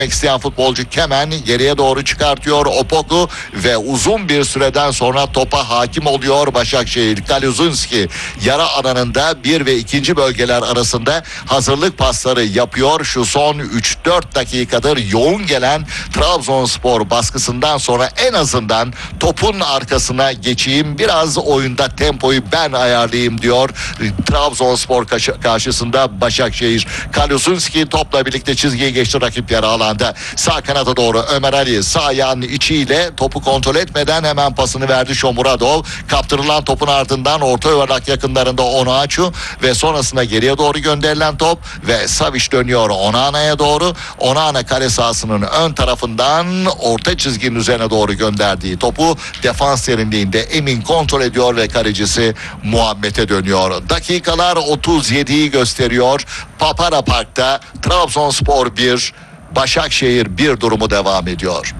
isteyen futbolcu Kemen geriye doğru çıkartıyor Opoku ve uzun bir süreden sonra topa hakim oluyor Başakşehir. Kaluzunski yara alanında 1 ve 2. bölgeler arasında hazırlık pasları yapıyor. Şu son 3-4 dakikadır yoğun gelen Trabzonspor baskısından sonra en azından topun arkasına geçeyim, biraz oyunda tempoyu ben ayarlayayım diyor Trabzonspor karşısında Başakşehir. Kaluzunski topla birlikte çizgiye geçti, rakip yarı alanda. Sağ kanada doğru Ömer Ali sağ ayağının içiyle topu kontrol etmeden hemen pasını verdi Shomuradov. Kaptırılan topun ardından orta yuvarlak yakınlarında Onuachu ve sonrasında geriye doğru gönderilen top ve Savic dönüyor Onana'ya doğru. Onana kale sahasının ön tarafından orta çizginin üzerine doğru gönderdiği topu defans derinliğinde Emin kontrol ediyor ve kalecisi Muhammed'e dönüyor. Dakikalar 37'yi gösteriyor. Papara Park'ta Trabzonspor 1, Başakşehir 1 durumu devam ediyor.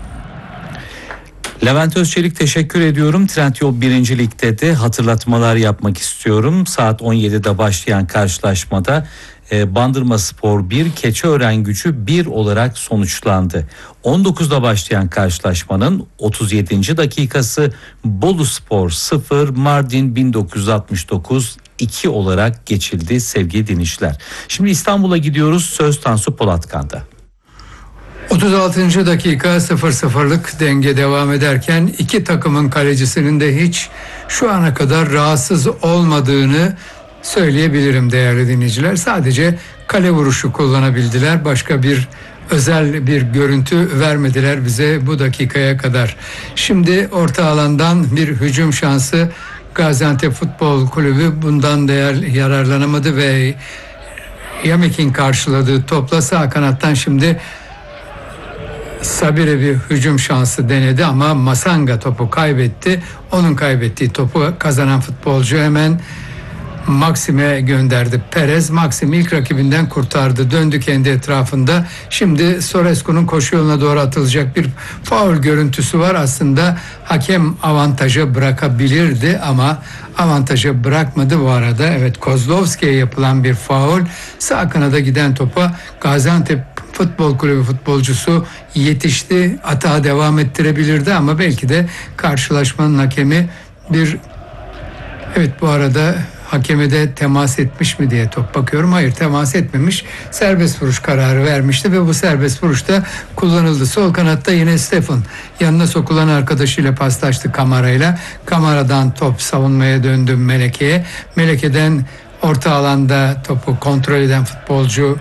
Levent Özçelik, teşekkür ediyorum. Trendyol 1. Lig'de de hatırlatmalar yapmak istiyorum. Saat 17'de başlayan karşılaşmada Bandırmaspor 1, Keçiörengucu 1 olarak sonuçlandı. 19'da başlayan karşılaşmanın 37. dakikası Boluspor 0, Mardin 1969 2 olarak geçildi sevgili dinleyiciler. Şimdi İstanbul'a gidiyoruz. Söz Tansu Polatkan'da. 36. dakika 0-0'lık denge devam ederken iki takımın kalecisinin de hiç şu ana kadar rahatsız olmadığını söyleyebilirim değerli dinleyiciler. Sadece kale vuruşu kullanabildiler. Başka bir özel bir görüntü vermediler bize bu dakikaya kadar. Şimdi orta alandan bir hücum şansı, Gaziantep Futbol Kulübü bundan yararlanamadı ve Yamik'in karşıladığı topla sağ kanattan şimdi Sabire bir hücum şansı denedi ama Masanga topu kaybetti. Onun kaybettiği topu kazanan futbolcu hemen Maxim'e gönderdi. Perez, Maxim ilk rakibinden kurtardı. Döndü kendi etrafında. Şimdi Sorescu'nun koşu yoluna doğru atılacak bir faul görüntüsü var. Aslında hakem avantaja bırakabilirdi ama avantaja bırakmadı bu arada. Evet, Kozlovski'ye yapılan bir faul. Sağ kanada giden topa Gaziantep Futbol Kulübü futbolcusu yetişti. Atağa devam ettirebilirdi ama belki de karşılaşmanın hakemi bu arada hakeme de temas etmiş mi diye bakıyorum. Hayır, temas etmemiş. Serbest vuruş kararı vermişti ve bu serbest vuruşta kullanıldı. Sol kanatta yine Stefan yanına sokulan arkadaşıyla paslaştı Kamara'yla. Kamara'dan top savunmaya döndü Meleke'ye. Meleke'den orta alanda topu kontrol eden futbolcu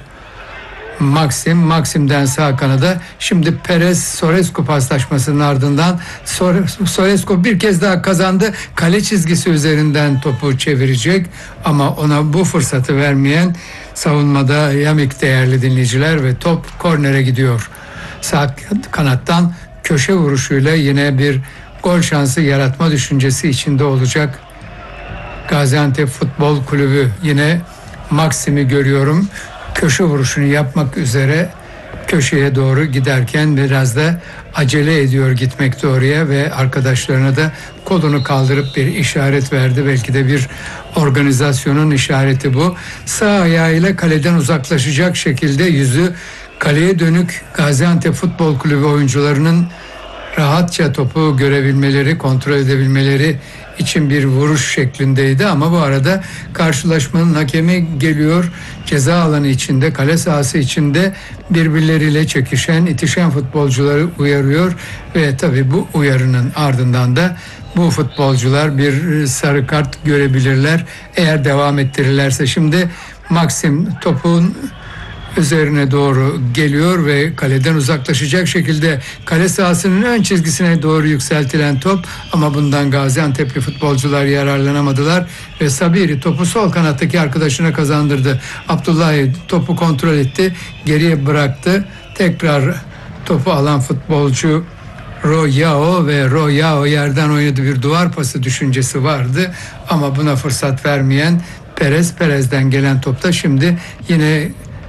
Maxim'den sağ kanada. Şimdi Perez Sorescu paslaşmasının ardından Sorescu bir kez daha kazandı. Kale çizgisi üzerinden topu çevirecek ama ona bu fırsatı vermeyen savunmada Yamik değerli dinleyiciler ve top kornere gidiyor. Sağ kanattan köşe vuruşuyla yine bir gol şansı yaratma düşüncesi içinde olacak Gaziantep Futbol Kulübü. Yine Maxim'i görüyorum. Köşe vuruşunu yapmak üzere köşeye doğru giderken biraz da acele ediyor gitmekte oraya ve arkadaşlarına da kolunu kaldırıp bir işaret verdi. Belki de bir organizasyonun işareti bu. Sağ ayağıyla kaleden uzaklaşacak şekilde yüzü kaleye dönük Gaziantep Futbol Kulübü oyuncularının rahatça topu görebilmeleri, kontrol edebilmeleri için bir vuruş şeklindeydi ama bu arada karşılaşmanın hakemi geliyor. Ceza alanı içinde, kale sahası içinde birbirleriyle çekişen, itişen futbolcuları uyarıyor ve tabii bu uyarının ardından da bu futbolcular bir sarı kart görebilirler eğer devam ettirirlerse. Şimdi Maxim topun üzerine doğru geliyor ve kaleden uzaklaşacak şekilde kale sahasının ön çizgisine doğru yükseltilen top ama bundan Gaziantep'li futbolcular yararlanamadılar ve Sabiri topu sol kanattaki arkadaşına kazandırdı. Abdullahi topu kontrol etti, geriye bıraktı. Tekrar topu alan futbolcu Royao ve Royao yerden oynadı, bir duvar pası düşüncesi vardı ama buna fırsat vermeyen Perez'den gelen topta şimdi yine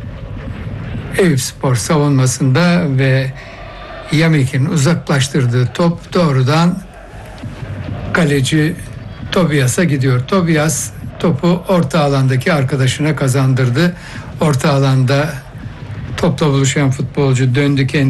Eyüpspor savunmasında ve Yamik'in uzaklaştırdığı top doğrudan kaleci Tobias'a gidiyor. Tobias topu orta alandaki arkadaşına kazandırdı. Orta alanda Topla buluşan futbolcu döndü kendine.